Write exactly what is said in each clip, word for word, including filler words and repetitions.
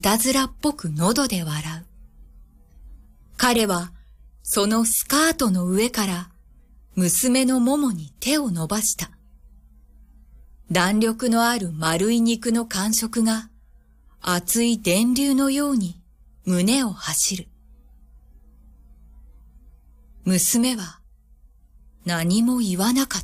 たずらっぽく喉で笑う。彼はそのスカートの上から娘のももに手を伸ばした。弾力のある丸い肉の感触が熱い電流のように胸を走る。娘は何も言わなかった。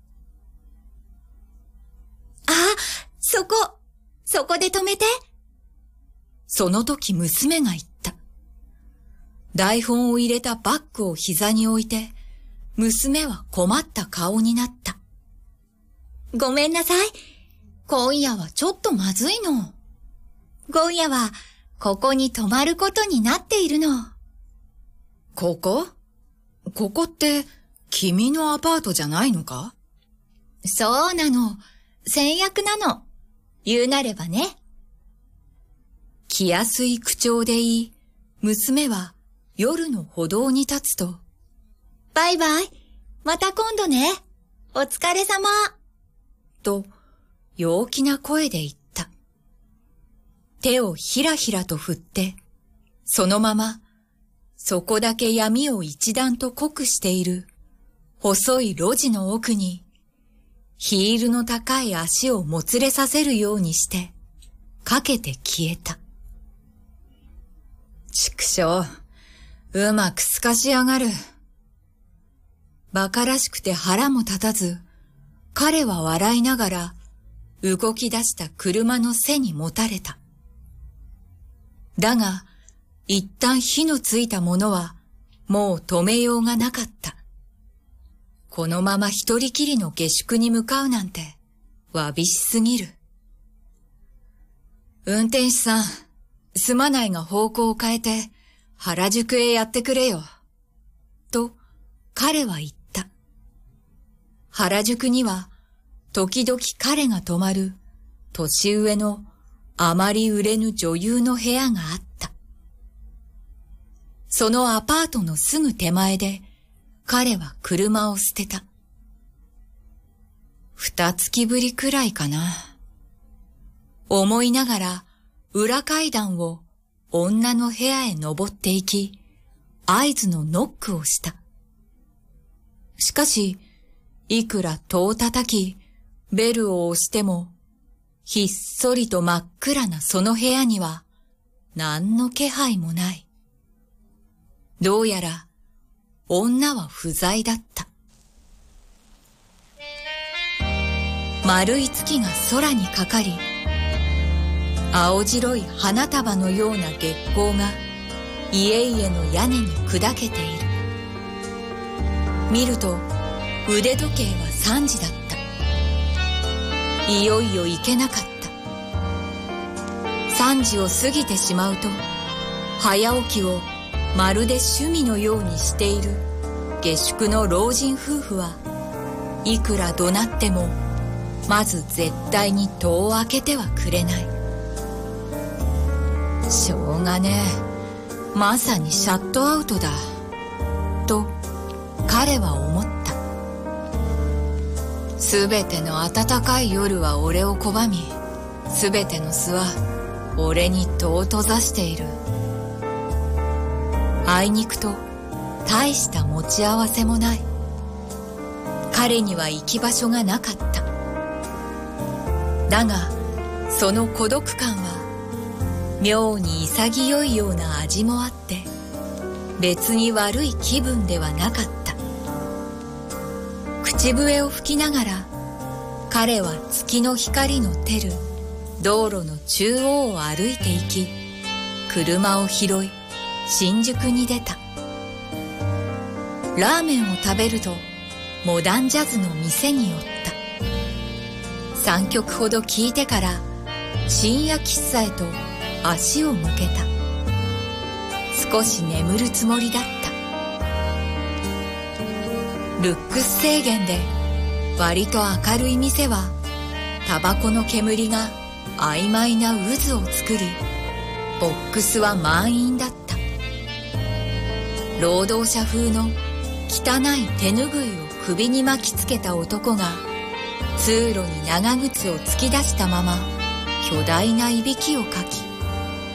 あ、そこ、そこで止めて。 その時娘が言った。台本を入れたバッグを膝に置いて、娘は困った顔になった。 ごめんなさい。今夜はちょっとまずいの。今夜はここに泊まることになっているの。 ここ？ここって君のアパートじゃないのか？ そうなの。先約なの。言うなればね。 気安い口調で言い、娘は夜の歩道に立つと、 バイバイ。また今度ね。お疲れ様。 と、陽気な声で言った。手をひらひらと振って、そのまま、そこだけ闇を一段と濃くしている、細い路地の奥に、ヒールの高い足をもつれさせるようにして、かけて消えた。畜生、うまくすかしやがる。馬鹿らしくて腹も立たず、彼は笑いながら動き出した車の背にもたれた。だが、一旦火のついたものはもう止めようがなかった。このまま一人きりの下宿に向かうなんてわびしすぎる。運転手さん、すまないが方向を変えて原宿へやってくれよ。と彼は言った。原宿には時々彼が泊まる年上のあまり売れぬ女優の部屋があった。そのアパートのすぐ手前で彼は車を捨てた。二月ぶりくらいかな。思いながら裏階段を女の部屋へ登っていき、合図のノックをした。しかし、いくら戸を叩き、ベルを押しても、ひっそりと真っ暗なその部屋には、何の気配もない。どうやら、女は不在だった。丸い月が空にかかり、青白い花束のような月光が家々の屋根に砕けている。見ると腕時計は三時だった。いよいよ行けなかった。三時を過ぎてしまうと、早起きをまるで趣味のようにしている下宿の老人夫婦はいくら怒鳴っても、まず絶対に戸を開けてはくれない。しょうがねえ、まさにシャットアウトだ、と彼は思った。すべての暖かい夜は俺を拒み、すべての巣は俺に戸を閉ざしている。あいにくと大した持ち合わせもない。彼には行き場所がなかった。だがその孤独感は妙に潔いような味もあって、別に悪い気分ではなかった。口笛を吹きながら、彼は月の光の照る道路の中央を歩いて行き、車を拾い、新宿に出た。ラーメンを食べると、モダンジャズの店に寄った。三曲ほど聴いてから、深夜喫茶へと足を向けた。少し眠るつもりだった。ルックス制限で割と明るい店は、タバコの煙が曖昧な渦を作り、ボックスは満員だった。労働者風の汚い手ぬぐいを首に巻きつけた男が、通路に長靴を突き出したまま巨大ないびきをかき、